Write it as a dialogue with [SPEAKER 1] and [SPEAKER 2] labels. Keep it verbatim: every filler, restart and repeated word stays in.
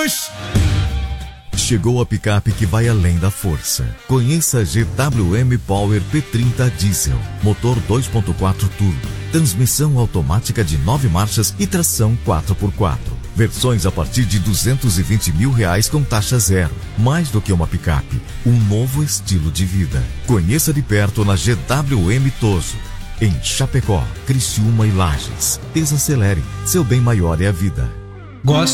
[SPEAKER 1] Vamos! Chegou a picape que vai além da força. Conheça a G W M Power P trinta Diesel. Motor dois ponto quatro turbo. Transmissão automática de nove marchas e tração quatro por quatro. Versões a partir de duzentos e vinte mil reais com taxa zero. Mais do que uma picape, um novo estilo de vida. Conheça de perto na G W M Toso. Em Chapecó, Criciúma e Lages. Desacelere. Seu bem maior é a vida.
[SPEAKER 2] Gosta